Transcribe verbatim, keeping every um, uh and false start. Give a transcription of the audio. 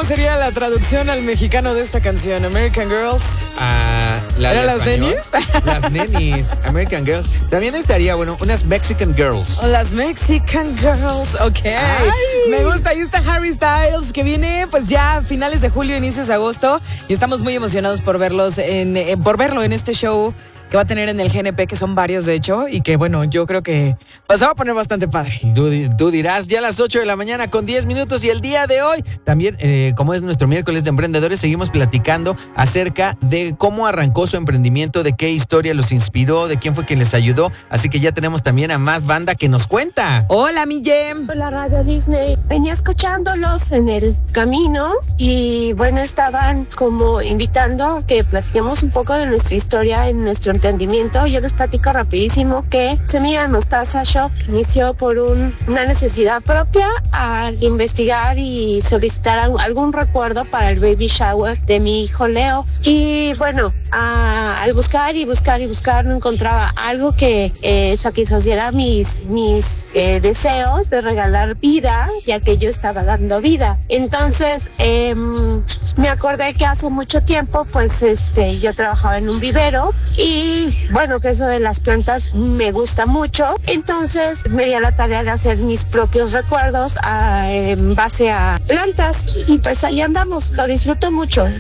¿cómo sería la traducción al mexicano de esta canción? American Girls. Ah, la ¿Eran de las español. nenis? Las nenis, American Girls. También estaría, bueno, unas Mexican Girls. Las Mexican Girls, ok. Ay. Me gusta, ahí está Harry Styles, que viene pues ya a finales de julio, inicios de agosto, y estamos muy emocionados por verlos en, eh, por verlo en este show que va a tener en el G N P, que son varios de hecho, y que bueno, yo creo que pues, se va a poner bastante padre. Tú, tú dirás, ya a las ocho de la mañana con diez minutos, y el día de hoy también, eh, como es nuestro miércoles de emprendedores, seguimos platicando acerca de cómo arrancó su emprendimiento, de qué historia los inspiró, de quién fue quien les ayudó, así que ya tenemos también a más banda que nos cuenta. Hola, mi Jem. Hola, Radio Disney. Venía escuchándolos en el camino y bueno, estaban como invitando que platiquemos un poco de nuestra historia en nuestro emprendimiento. Yo les platico rapidísimo que Semilla de Mostaza Shop inició por un, una necesidad propia al investigar y solicitar algún recuerdo para el baby shower de mi hijo Leo. Y bueno, a, al buscar y buscar y buscar no encontraba algo que eh, satisfaciera mis, mis eh, deseos de regalar vida, ya que yo estaba dando vida. Entonces eh, me acordé que hace mucho tiempo pues este yo trabajaba en un vivero y bueno, que eso de las plantas me gusta mucho. Entonces me di a la tarea de hacer mis propios recuerdos a, en base a plantas y pues ahí andamos. Lo disfruto mucho.